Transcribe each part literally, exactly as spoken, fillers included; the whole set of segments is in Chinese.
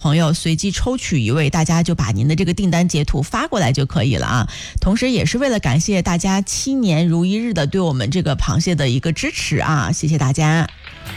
朋友随机抽取一位，大家就把您的这个订单截图发过来就可以了啊。同时也是为了感谢大家七年如一日的对我们这个螃蟹的一个支持啊，谢谢大家。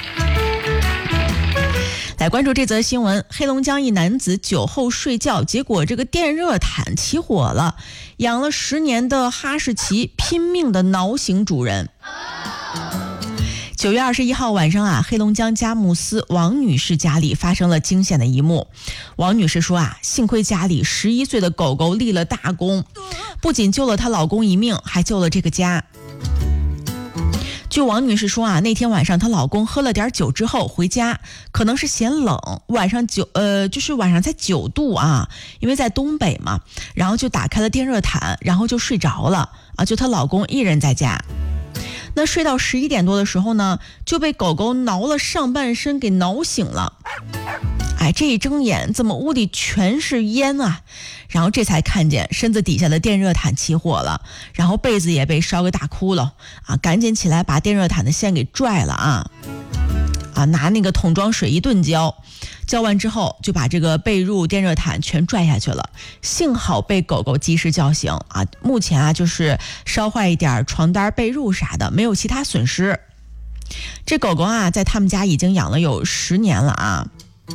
来关注这则新闻，黑龙江一男子酒后睡觉，结果这个电热毯起火了，养了十年的哈士奇拼命的挠醒主人。九月二十一号晚上啊，黑龙江佳木斯王女士家里发生了惊险的一幕。王女士说啊，幸亏家里十一岁的狗狗立了大功，不仅救了她老公一命，还救了这个家。据王女士说啊，那天晚上她老公喝了点酒之后回家，可能是嫌冷，晚上九呃就是晚上才九度啊，因为在东北嘛，然后就打开了电热毯，然后就睡着了啊，就她老公一人在家。那睡到十一点多的时候呢，就被狗狗挠了上半身给挠醒了。哎，这一睁眼，怎么屋里全是烟啊？然后这才看见身子底下的电热毯起火了，然后被子也被烧个大窟窿啊！赶紧起来把电热毯的线给拽了啊！啊，拿那个桶装水一顿浇，浇完之后就把这个被褥、电热毯全拽下去了。幸好被狗狗及时叫醒啊！目前啊，就是烧坏一点床单、被褥啥的，没有其他损失。这狗狗啊，在他们家已经养了有十年了啊！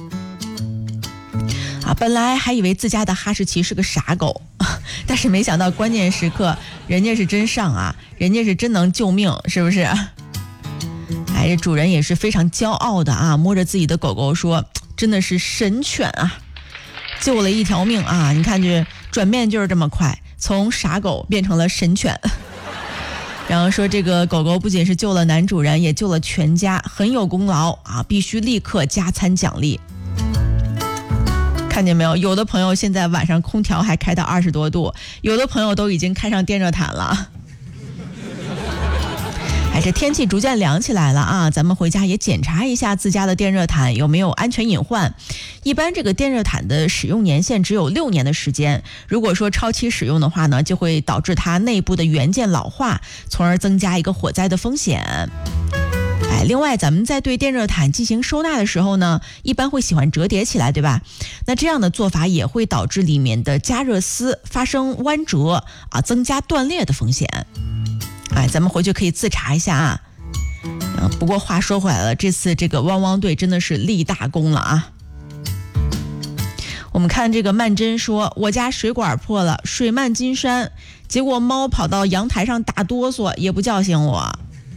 啊，本来还以为自家的哈士奇是个傻狗，但是没想到关键时刻人家是真上啊，人家是真能救命，是不是？哎，这主人也是非常骄傲的啊，摸着自己的狗狗说，真的是神犬啊，救了一条命啊！你看这转变就是这么快，从傻狗变成了神犬。然后说这个狗狗不仅是救了男主人，也救了全家，很有功劳啊，必须立刻加餐奖励。看见没有？有的朋友现在晚上空调还开到二十多度，有的朋友都已经开上电热毯了。哎，这天气逐渐凉起来了啊，咱们回家也检查一下自家的电热毯有没有安全隐患。一般这个电热毯的使用年限只有六年的时间，如果说超期使用的话呢，就会导致它内部的元件老化，从而增加一个火灾的风险。哎，另外咱们在对电热毯进行收纳的时候呢，一般会喜欢折叠起来，对吧？那这样的做法也会导致里面的加热丝发生弯折啊，增加断裂的风险。哎，咱们回去可以自查一下啊。嗯，不过话说回来了，这次这个汪汪队真的是立大功了啊。我们看这个曼桢说，我家水管破了，水漫金山，结果猫跑到阳台上打哆嗦，也不叫醒我。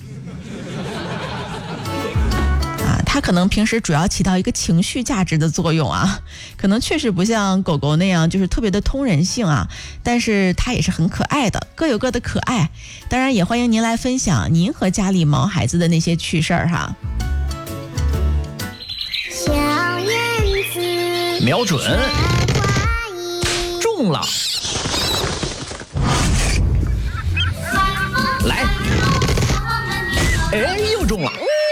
它可能平时主要起到一个情绪价值的作用啊，可能确实不像狗狗那样就是特别的通人性啊，但是它也是很可爱的，各有各的可爱。当然也欢迎您来分享您和家里毛孩子的那些趣事儿哈。 小燕子瞄准，中了，来，哎，又中了。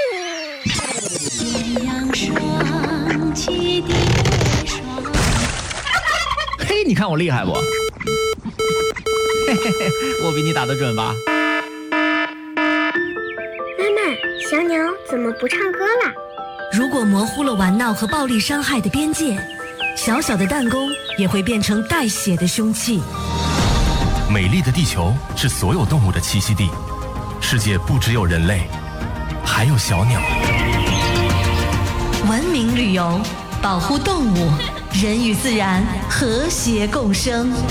嘿，你看我厉害不？嘿嘿嘿，我比你打得准吧？ 妈妈，小鸟怎么不唱歌了？ 如果模糊了玩闹和暴力伤害的边界，小小的弹弓也会变成带血的凶器。 美丽的地球是所有动物的栖息地，世界不只有人类，还有小鸟。 文明旅游，保护动物，人与自然和谐共生。